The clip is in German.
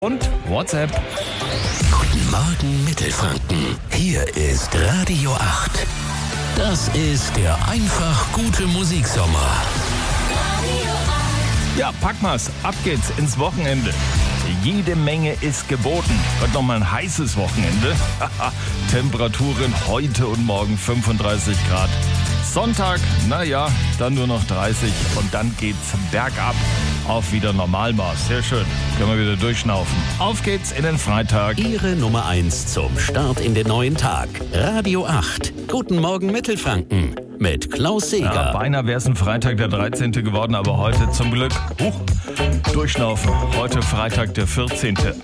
Und WhatsApp. Guten Morgen Mittelfranken. Hier ist Radio 8. Das ist der einfach gute Musiksommer. Ja, pack mal's. Ab geht's ins Wochenende. Jede Menge ist geboten. Wird nochmal ein heißes Wochenende. Temperaturen heute und morgen 35 Grad. Sonntag, naja, dann nur noch 30 und dann geht's bergab auf wieder Normalmaß. Sehr schön. Können wir wieder durchschnaufen. Auf geht's in den Freitag. Ihre Nummer 1 zum Start in den neuen Tag. Radio 8. Guten Morgen Mittelfranken. Mit Klaus Seger. Ja, beinahe wäre es ein Freitag der 13. geworden, aber heute zum Glück durchschnaufen. Heute Freitag der 14.